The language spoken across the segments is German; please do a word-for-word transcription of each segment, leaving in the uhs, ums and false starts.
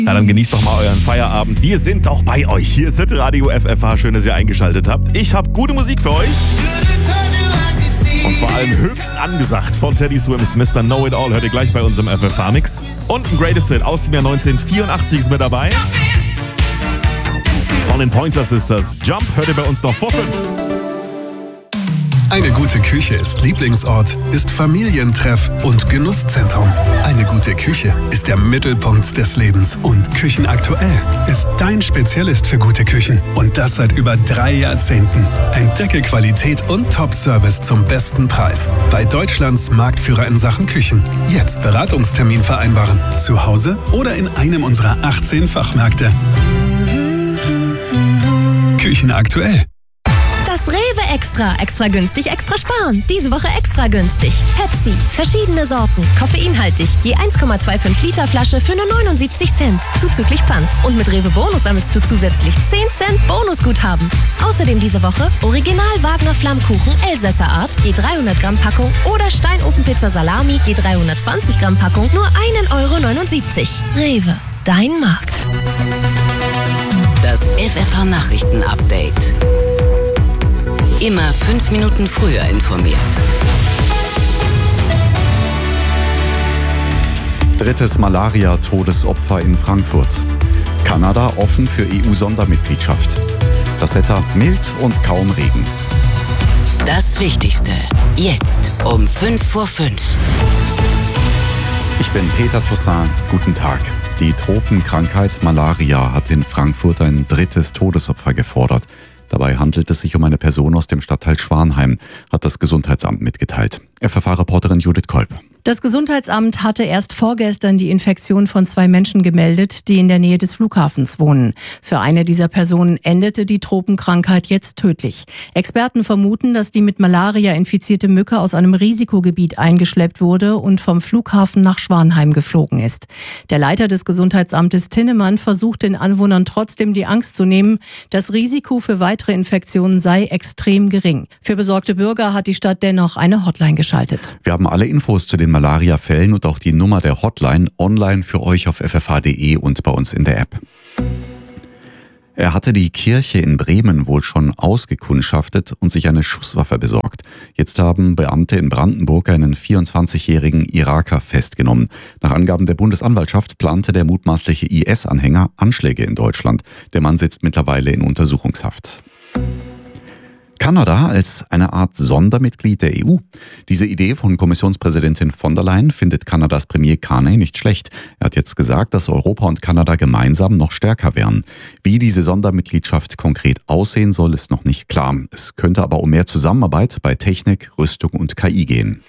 Na, dann genießt doch mal euren Feierabend. Wir sind doch bei euch. Hier ist Hitradio F F H. Schön, dass ihr eingeschaltet habt. Ich habe gute Musik für euch. Und vor allem höchst angesagt von Teddy Swims Mister Know It All hört ihr gleich bei uns im F F H-Mix. Und ein Greatest Hit aus dem Jahr neunzehnhundertvierundachtzig ist mit dabei. Von den Pointer Sisters. Jump hört ihr bei uns noch vor fünf. Eine gute Küche ist Lieblingsort, ist Familientreff und Genusszentrum. Eine gute Küche ist der Mittelpunkt des Lebens. Und Küchenaktuell ist dein Spezialist für gute Küchen. Und das seit über drei Jahrzehnten. Entdecke Qualität und Top-Service zum besten Preis. Bei Deutschlands Marktführer in Sachen Küchen. Jetzt Beratungstermin vereinbaren. Zu Hause oder in einem unserer achtzehn Fachmärkte. Küchenaktuell. Das Rewe Extra. Extra günstig, extra sparen. Diese Woche extra günstig. Pepsi. Verschiedene Sorten. Koffeinhaltig. Je eins Komma fünfundzwanzig Liter Flasche für nur neunundsiebzig Cent. Zuzüglich Pfand. Und mit Rewe Bonus sammelst du zusätzlich zehn Cent Bonusguthaben. Außerdem diese Woche Original Wagner Flammkuchen Elsässer Art. Je dreihundert Gramm Packung. Oder Steinofenpizza Salami. Je dreihundertzwanzig Gramm Packung. Nur ein Euro neunundsiebzig. Rewe. Dein Markt. Das F F H Nachrichten Update. Immer fünf Minuten früher informiert. Drittes Malaria-Todesopfer in Frankfurt. Kanada offen für E U-Sondermitgliedschaft. Das Wetter mild und kaum Regen. Das Wichtigste jetzt um fünf vor fünf. Ich bin Peter Toussaint. Guten Tag. Die Tropenkrankheit Malaria hat in Frankfurt ein drittes Todesopfer gefordert. Dabei handelt es sich um eine Person aus dem Stadtteil Schwanheim, hat das Gesundheitsamt mitgeteilt. F F H-Reporterin Judith Kolb. Das Gesundheitsamt hatte erst vorgestern die Infektion von zwei Menschen gemeldet, die in der Nähe des Flughafens wohnen. Für eine dieser Personen endete die Tropenkrankheit jetzt tödlich. Experten vermuten, dass die mit Malaria infizierte Mücke aus einem Risikogebiet eingeschleppt wurde und vom Flughafen nach Schwanheim geflogen ist. Der Leiter des Gesundheitsamtes Tinnemann versucht den Anwohnern trotzdem die Angst zu nehmen. Das Risiko für weitere Infektionen sei extrem gering. Für besorgte Bürger hat die Stadt dennoch eine Hotline geschaltet. Wir haben alle Infos zu den Malaria-Fällen und auch die Nummer der Hotline online für euch auf f f h punkt d e und bei uns in der App. Er hatte die Kirche in Bremen wohl schon ausgekundschaftet und sich eine Schusswaffe besorgt. Jetzt haben Beamte in Brandenburg einen vierundzwanzigjährigen Iraker festgenommen. Nach Angaben der Bundesanwaltschaft plante der mutmaßliche I S-Anhänger Anschläge in Deutschland. Der Mann sitzt mittlerweile in Untersuchungshaft. Kanada als eine Art Sondermitglied der E U. Diese Idee von Kommissionspräsidentin von der Leyen findet Kanadas Premier Carney nicht schlecht. Er hat jetzt gesagt, dass Europa und Kanada gemeinsam noch stärker wären. Wie diese Sondermitgliedschaft konkret aussehen soll, ist noch nicht klar. Es könnte aber um mehr Zusammenarbeit bei Technik, Rüstung und K I gehen.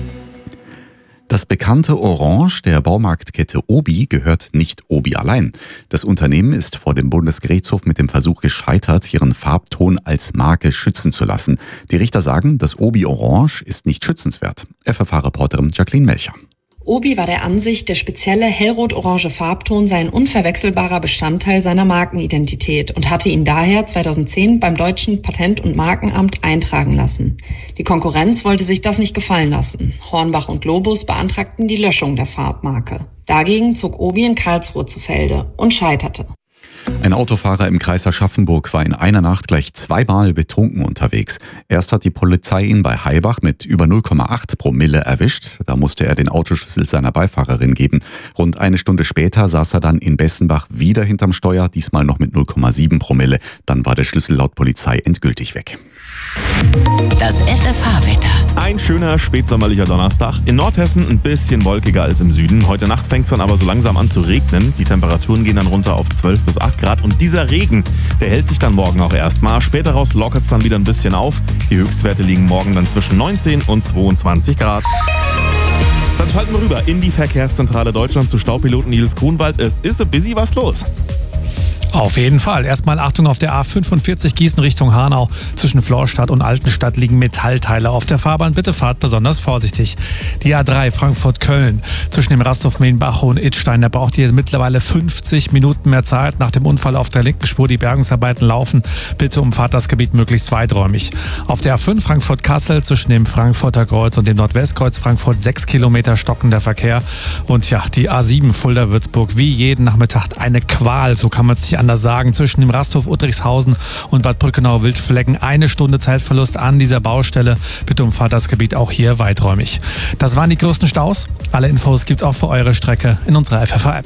Das bekannte Orange der Baumarktkette Obi gehört nicht Obi allein. Das Unternehmen ist vor dem Bundesgerichtshof mit dem Versuch gescheitert, ihren Farbton als Marke schützen zu lassen. Die Richter sagen, das Obi Orange ist nicht schützenswert. F F H-Reporterin Jacqueline Melcher. Obi war der Ansicht, der spezielle hellrot-orange Farbton sei ein unverwechselbarer Bestandteil seiner Markenidentität und hatte ihn daher zweitausendzehn beim deutschen Patent- und Markenamt eintragen lassen. Die Konkurrenz wollte sich das nicht gefallen lassen. Hornbach und Globus beantragten die Löschung der Farbmarke. Dagegen zog Obi in Karlsruhe zu Felde und scheiterte. Ein Autofahrer im Kreis Aschaffenburg war in einer Nacht gleich zweimal betrunken unterwegs. Erst hat die Polizei ihn bei Haibach mit über null Komma acht Promille erwischt. Da musste er den Autoschlüssel seiner Beifahrerin geben. Rund eine Stunde später saß er dann in Bessenbach wieder hinterm Steuer, diesmal noch mit null Komma sieben Promille. Dann war der Schlüssel laut Polizei endgültig weg. Das F F H-Wetter. Ein schöner spätsommerlicher Donnerstag. In Nordhessen ein bisschen wolkiger als im Süden. Heute Nacht fängt es dann aber so langsam an zu regnen. Die Temperaturen gehen dann runter auf zwölf bis acht Grad. Und dieser Regen, der hält sich dann morgen auch erstmal. Später raus lockert es dann wieder ein bisschen auf. Die Höchstwerte liegen morgen dann zwischen neunzehn und zweiundzwanzig Grad. Dann schalten wir rüber in die Verkehrszentrale Deutschland zu Staupiloten Nils Grunwald. Es ist ein bisschen was los. Auf jeden Fall. Erstmal Achtung auf der A fünfundvierzig Gießen Richtung Hanau. Zwischen Florstadt und Altenstadt liegen Metallteile auf der Fahrbahn. Bitte fahrt besonders vorsichtig. Die A drei Frankfurt-Köln. Zwischen dem Rasthof Mehnbach und Idstein. Da braucht ihr mittlerweile fünfzig Minuten mehr Zeit. Nach dem Unfall auf der linken Spur die Bergungsarbeiten laufen. Bitte umfahrt das Gebiet möglichst weiträumig. Auf der A fünf Frankfurt-Kassel zwischen dem Frankfurter Kreuz und dem Nordwestkreuz Frankfurt sechs Kilometer stockender Verkehr. Und ja, die A sieben Fulda-Würzburg wie jeden Nachmittag eine Qual. So kann man es nicht anders sagen. Zwischen dem Rasthof Uttrichshausen und Bad Brückenau-Wildflecken eine Stunde Zeitverlust an dieser Baustelle. Bitte umfahrt das Gebiet auch hier weiträumig. Das waren die größten Staus. Alle Infos gibt's auch für eure Strecke in unserer F F H-App.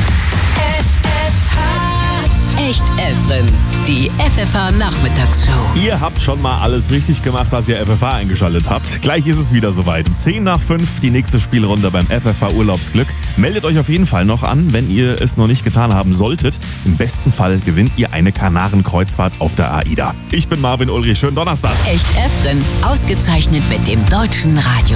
Echt Evren, die F F H-Nachmittagsshow. Ihr habt schon mal alles richtig gemacht, als ihr F F H eingeschaltet habt. Gleich ist es wieder soweit. zehn nach fünf, die nächste Spielrunde beim F F H Urlaubsglück. Meldet euch auf jeden Fall noch an, wenn ihr es noch nicht getan haben solltet. Im besten Fall gewinnt ihr eine Kanarenkreuzfahrt auf der AIDA. Ich bin Marvin Ulrich, schönen Donnerstag. Echt Evren, ausgezeichnet mit dem Deutschen Radio